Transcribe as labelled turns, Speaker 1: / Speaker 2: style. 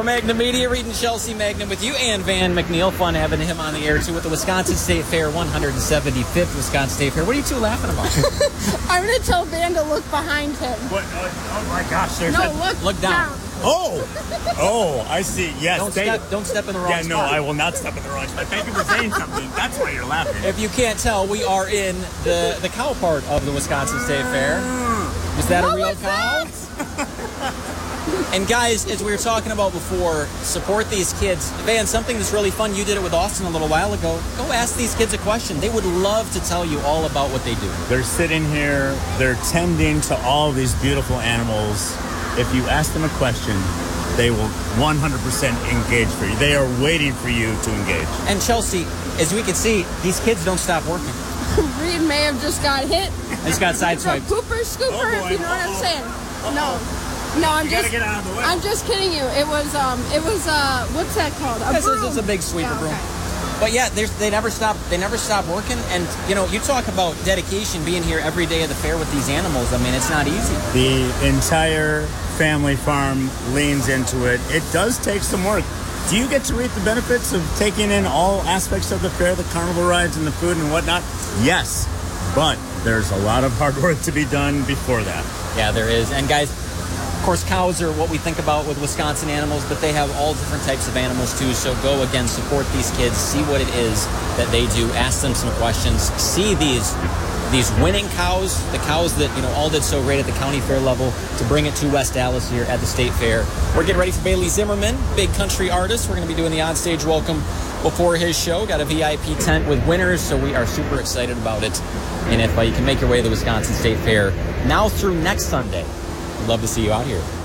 Speaker 1: Magnum Media, Reed and Chelsea Magnum with you, and Van McNeil. Fun having him on the air, too, with the Wisconsin State Fair, 175th Wisconsin State Fair. What are you two laughing about?
Speaker 2: I'm going to tell Van to look behind him.
Speaker 3: What? Oh my gosh, there's
Speaker 1: Look down.
Speaker 3: Oh, I see. Yes.
Speaker 1: Don't step in the wrong spot.
Speaker 3: Yeah, no, I will not step in the wrong spot. Thank you for saying something. That's why you're laughing.
Speaker 1: If you can't tell, we are in the cow part of the Wisconsin State Fair. Is that a real cow? And guys, as we were talking about before, support these kids. Van, something that's really fun, you did it with Austin a little while ago. Go ask these kids a question. They would love to tell you all about what they do.
Speaker 3: They're sitting here, they're tending to all these beautiful animals. If you ask them a question, they will 100% engage for you. They are waiting for you to engage.
Speaker 1: And Chelsea, as we can see, these kids don't stop working.
Speaker 2: Reed may have just got hit.
Speaker 1: Just got sideswiped.
Speaker 2: Pooper scooper, if you know what I'm saying. No, I'm just
Speaker 3: get out of the way.
Speaker 2: I'm just kidding you. It was what's that called? A broom.
Speaker 1: It's a big sweeper broom.
Speaker 2: Okay.
Speaker 1: But yeah, they never stop working. And you know, you talk about dedication, being here every day of the fair with these animals. I mean, it's not easy.
Speaker 3: The entire family farm leans into it. It does take some work. Do you get to reap the benefits of taking in all aspects of the fair, the carnival rides and the food and whatnot? Yes, but there's a lot of hard work to be done before that.
Speaker 1: Yeah, there is. And guys, of course, cows are what we think about with Wisconsin animals, but they have all different types of animals too. So go again, support these kids, see what it is that they do, ask them some questions, see these winning cows, the cows that, you know, all did so great at the county fair level, to bring it to West Allis here at the State Fair. We're getting ready for Bailey Zimmerman, big country artist. We're going to be doing the onstage welcome before his show. Got a VIP tent with winners, so we are super excited about it. And if you can make your way to the Wisconsin State Fair now through next Sunday, we'd love to see you out here.